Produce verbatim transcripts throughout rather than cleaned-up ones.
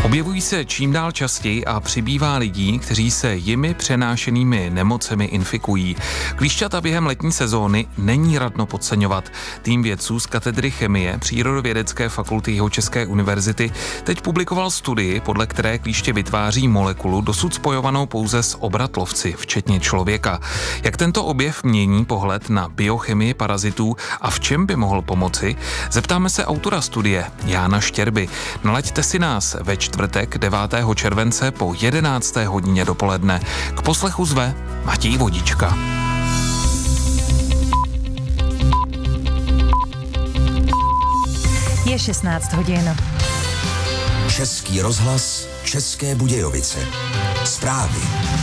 Objevují se čím dál častěji a přibývá lidí, kteří se jimi přenášenými nemocemi infikují. Klíšťata během letní sezóny není radno podceňovat. Tým vědců z katedry chemie Přírodovědecké fakulty Jihočeské univerzity teď publikoval studii, podle které klíště vytváří molekulu dosud spojovanou pouze s obratlovci, včetně člověka. Jak tento objev mění pohled na biochemii parazitů a v čem by mohl pomoci? Zeptáme se autora studie, Jána Štěrby. Nalaďte si nás ve čtvrtek devátého července po jedenácté hodině dopoledne. K poslechu zve Matěj Vodička. Je šestnáct hodin. Český rozhlas, České Budějovice. Zprávy.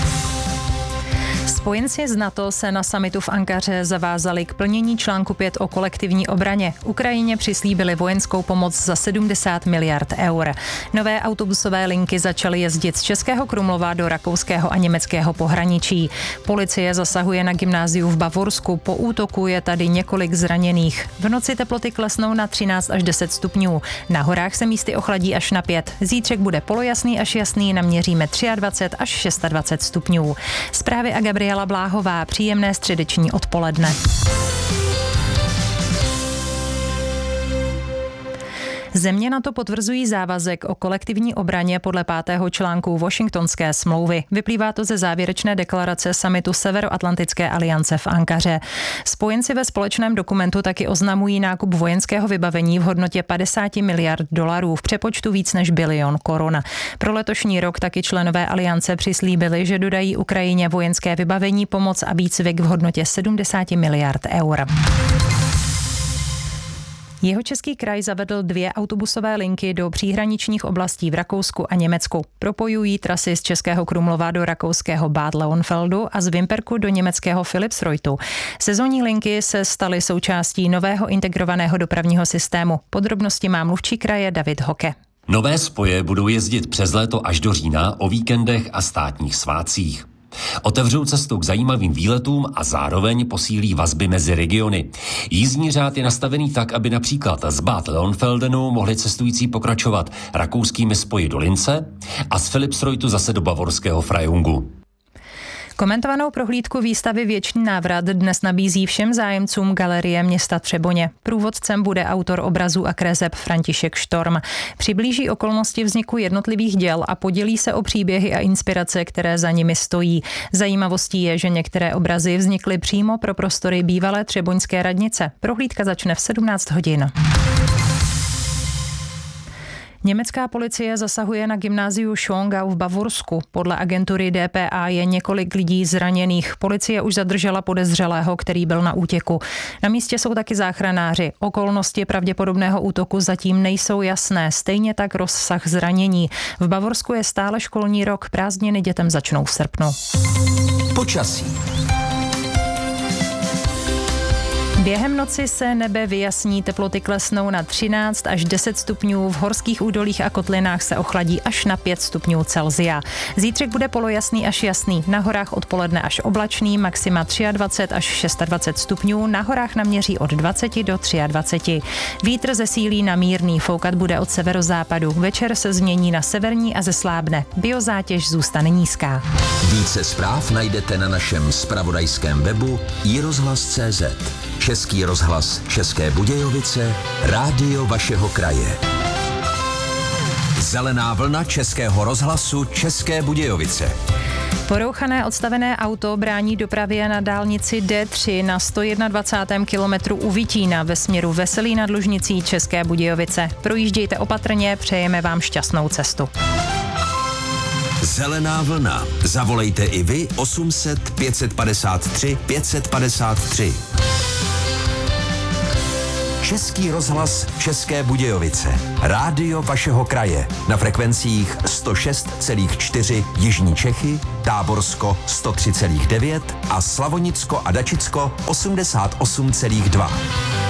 Spojenci z NATO se na summitu v Ankaře zavázali k plnění článku pět o kolektivní obraně. Ukrajině přislíbili vojenskou pomoc za sedmdesát miliard eur. Nové autobusové linky začaly jezdit z Českého Krumlova do rakouského a německého pohraničí. Policie zasahuje na gymnáziu v Bavorsku. Po útoku je tady několik zraněných. V noci teploty klesnou na třináct až deset stupňů. Na horách se místy ochladí až na pět. Zítřek bude polojasný až jasný, naměříme dvacet tři až dvacet šest stupňů. Zprávy a Gabriela Bláhová, příjemné středeční odpoledne. Země NATO potvrzují závazek o kolektivní obraně podle pátého článku Washingtonské smlouvy. Vyplývá to ze závěrečné deklarace summitu Severoatlantické aliance v Ankaře. Spojenci ve společném dokumentu taky oznamují nákup vojenského vybavení v hodnotě padesát miliard dolarů, v přepočtu víc než bilion korun. Pro letošní rok taky členové aliance přislíbili, že dodají Ukrajině vojenské vybavení, pomoc a výcvik v hodnotě sedmdesát miliard eur. Jihočeský kraj zavedl dvě autobusové linky do příhraničních oblastí v Rakousku a Německu. Propojují trasy z Českého Krumlova do rakouského Bad Leonfeldu a z Vimperku do německého Philipsreutu. Sezónní linky se staly součástí nového integrovaného dopravního systému. Podrobnosti má mluvčí kraje David Hoke. Nové spoje budou jezdit přes léto až do října, o víkendech a státních svátcích. Otevřou cestu k zajímavým výletům a zároveň posílí vazby mezi regiony. Jízdní řád je nastavený tak, aby například z Bad Leonfeldenu mohli cestující pokračovat rakouskými spoji do Lince a z Philipsreutu zase do bavorského Frajungu. Komentovanou prohlídku výstavy Věčný návrat dnes nabízí všem zájemcům Galerie města Třeboně. Průvodcem bude autor obrazů a kreseb František Štorm. Přiblíží okolnosti vzniku jednotlivých děl a podělí se o příběhy a inspirace, které za nimi stojí. Zajímavostí je, že některé obrazy vznikly přímo pro prostory bývalé třeboňské radnice. Prohlídka začne v sedmnáct hodin. Německá policie zasahuje na gymnáziu Schongau v Bavorsku. Podle agentury D P A je několik lidí zraněných. Policie už zadržela podezřelého, který byl na útěku. Na místě jsou taky záchranáři. Okolnosti pravděpodobného útoku zatím nejsou jasné, stejně tak rozsah zranění. V Bavorsku je stále školní rok, prázdniny dětem začnou v srpnu. Počasí. Během noci se nebe vyjasní, teploty klesnou na třináct až deset stupňů, v horských údolích a kotlinách se ochladí až na pět stupňů Celsia. Zítřek bude polojasný až jasný, na horách odpoledne až oblačný, maxima dvacet tři až dvacet šest stupňů, na horách naměří od dvacet do dvacet tři. Vítr zesílí na mírný, foukat bude od severozápadu, večer se změní na severní a zeslábne. Biozátěž zůstane nízká. Více zpráv najdete na našem zpravodajském webu i rozhlas tečka cé zet. Český rozhlas České Budějovice, rádio vašeho kraje. Zelená vlna Českého rozhlasu České Budějovice. Porouchané odstavené auto brání dopravě na dálnici D tři na sto dvacátém prvním kilometru u Vitína ve směru Veselí nad Lužnicí České Budějovice. Projíždějte opatrně, přejeme vám šťastnou cestu. Zelená vlna. Zavolejte i vy osm set pět padesát tři pět padesát tři. Český rozhlas České Budějovice. Rádio vašeho kraje. Na frekvencích sto šest celá čtyři Jižní Čechy, Táborsko sto tři celá devět a Slavonicko a Dačicko osmdesát osm celá dva.